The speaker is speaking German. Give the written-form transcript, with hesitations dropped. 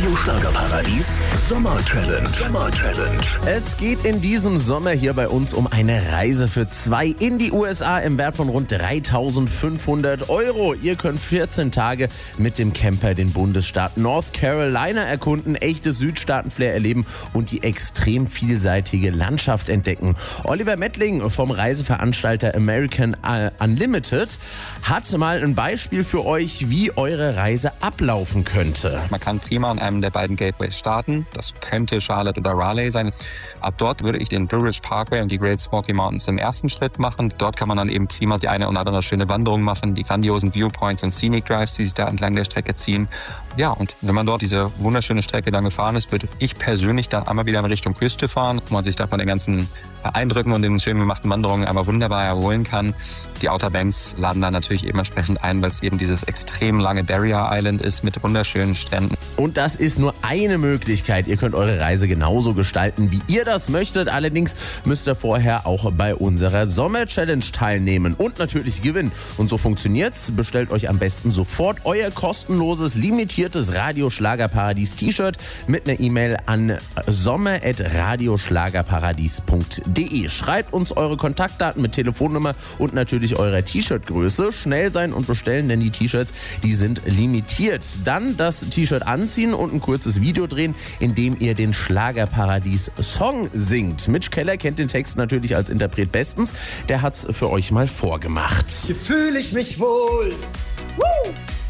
Radio Schlagerparadies Sommer Challenge. Es geht in diesem Sommer hier bei uns um eine Reise für 2 in die USA im Wert von rund 3.500 €. Ihr könnt 14 Tage mit dem Camper den Bundesstaat North Carolina erkunden, echtes Südstaaten-Flair erleben und die extrem vielseitige Landschaft entdecken. Oliver Mettling vom Reiseveranstalter American Unlimited hat mal ein Beispiel für euch, wie eure Reise ablaufen könnte. Man kann prima an einem der beiden Gateways starten. Das könnte Charlotte oder Raleigh sein. Ab dort würde ich den Blue Ridge Parkway und die Great Smoky Mountains im ersten Schritt machen. Dort kann man dann eben prima die eine oder andere schöne Wanderung machen, die grandiosen Viewpoints und Scenic Drives, die sich da entlang der Strecke ziehen. Ja, und wenn man dort diese wunderschöne Strecke dann gefahren ist, würde ich persönlich dann einmal wieder in Richtung Küste fahren, wo man sich da von den ganzen Eindrücken und den schön gemachten Wanderungen einmal wunderbar erholen kann. Die Outer Banks laden dann natürlich eben entsprechend ein, weil es eben dieses extrem lange Barrier Island ist mit wunderschönen Stränden. Und das ist nur eine Möglichkeit. Ihr könnt eure Reise genauso gestalten, wie ihr das möchtet. Allerdings müsst ihr vorher auch bei unserer Sommer-Challenge teilnehmen und natürlich gewinnen. Und so funktioniert's. Bestellt euch am besten sofort euer kostenloses, limitiertes Radio-Schlagerparadies-T-Shirt mit einer E-Mail an sommer@radioschlagerparadies.de. Schreibt uns eure Kontaktdaten mit Telefonnummer und natürlich eurer T-Shirt-Größe. Schnell sein und bestellen, denn die T-Shirts, die sind limitiert. Dann das T-Shirt anziehen und ein kurzes Video drehen, in dem ihr den Schlagerparadies-Song singt. Mitch Keller kennt den Text natürlich als Interpret bestens. Der hat's für euch mal vorgemacht. Hier fühle ich mich wohl. Woo!